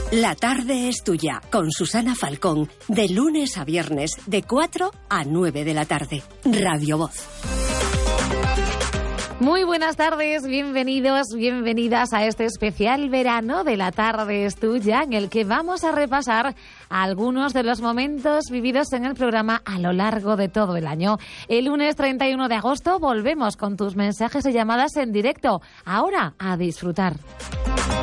La tarde es tuya, con Susana Falcón, de lunes a viernes, de 4 a 9 de la tarde. Radio Voz. Muy buenas tardes, bienvenidos, bienvenidas a este especial verano de La tarde es tuya, en el que vamos a repasar algunos de los momentos vividos en el programa a lo largo de todo el año. El lunes 31 de agosto volvemos con tus mensajes y llamadas en directo. Ahora, a disfrutar.